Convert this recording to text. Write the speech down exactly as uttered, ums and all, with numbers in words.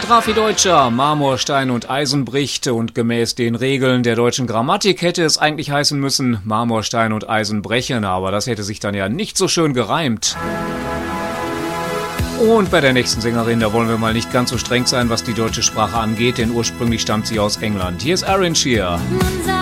Raffi Deutscher, Marmor, Stein und Eisen bricht, und gemäß den Regeln der deutschen Grammatik hätte es eigentlich heißen müssen, Marmor, Stein und Eisen brechen, aber das hätte sich dann ja nicht so schön gereimt. Und bei der nächsten Sängerin, da wollen wir mal nicht ganz so streng sein, was die deutsche Sprache angeht, denn ursprünglich stammt sie aus England. Hier ist Erin Shear. Man